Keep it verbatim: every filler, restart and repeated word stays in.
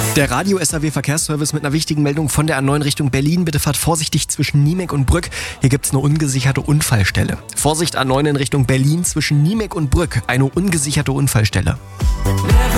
Der Radio-S A W Verkehrsservice mit einer wichtigen Meldung von der A neun Richtung Berlin. Bitte fahrt vorsichtig zwischen Niemek und Brück. Hier gibt's eine ungesicherte Unfallstelle. Vorsicht A neun in Richtung Berlin zwischen Niemek und Brück. Eine ungesicherte Unfallstelle.